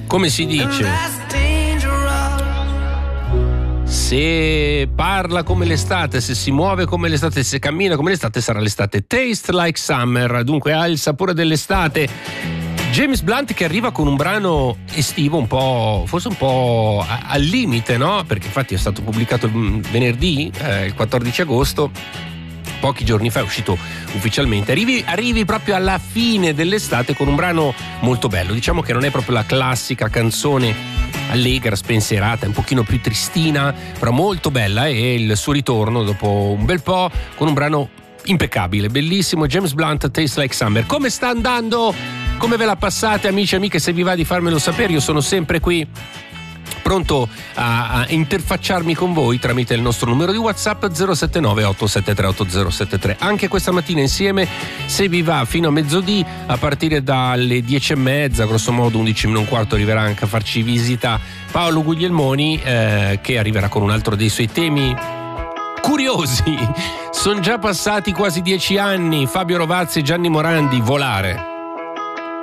come si dice, se parla come l'estate, se si muove come l'estate, se cammina come l'estate, sarà l'estate. Taste Like Summer, dunque ha il sapore dell'estate. James Blunt che arriva con un brano estivo forse un po' al limite, no? Perché infatti è stato pubblicato venerdì, il 14 agosto, pochi giorni fa è uscito ufficialmente. Arrivi proprio alla fine dell'estate con un brano molto bello. Diciamo che non è proprio la classica canzone allegra, spensierata, un pochino più tristina, però molto bella, e il suo ritorno dopo un bel po' con un brano impeccabile, bellissimo. James Blunt, Taste Like Summer. Come sta andando? Come ve la passate, amici e amiche? Se vi va di farmelo sapere, io sono sempre qui pronto a interfacciarmi con voi tramite il nostro numero di WhatsApp 079 873 8073. Anche questa mattina insieme, se vi va, fino a mezzodì, a partire dalle 10:30, grosso modo 11:15, arriverà anche a farci visita Paolo Guglielmoni, che arriverà con un altro dei suoi temi curiosi. Sono già passati quasi 10 anni. Fabio Rovazzi e Gianni Morandi, Volare.